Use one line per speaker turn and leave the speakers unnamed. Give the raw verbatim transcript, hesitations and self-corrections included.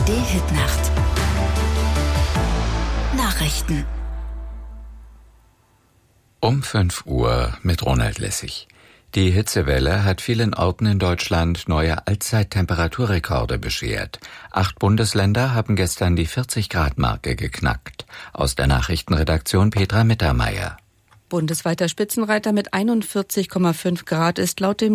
A R D-Hitnacht. Nachrichten.
Um fünf Uhr mit Ronald Lessig. Die Hitzewelle hat vielen Orten in Deutschland neue Allzeittemperaturrekorde beschert. Acht Bundesländer haben gestern die vierzig-Grad-Marke geknackt. Aus der Nachrichtenredaktion Petra Mittermeier.
Bundesweiter Spitzenreiter mit einundvierzig Komma fünf Grad ist laut dem